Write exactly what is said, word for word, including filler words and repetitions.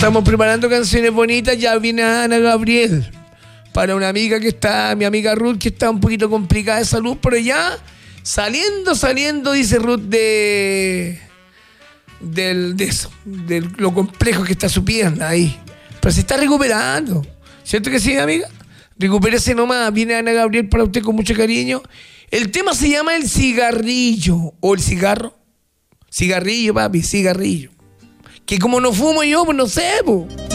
Estamos preparando canciones bonitas, ya viene Ana Gabriel. Para una amiga que está, mi amiga Ruth, que está un poquito complicada de salud, pero ya saliendo, saliendo, dice Ruth, de, del, de eso, de lo complejo que está su pierna ahí. Pero se está recuperando. ¿Cierto que sí, amiga? Recupérese nomás, viene Ana Gabriel para usted con mucho cariño. El tema se llama el cigarrillo, o el cigarro. Cigarrillo, papi, cigarrillo. Que como no fumo yo, pues no sé, pues.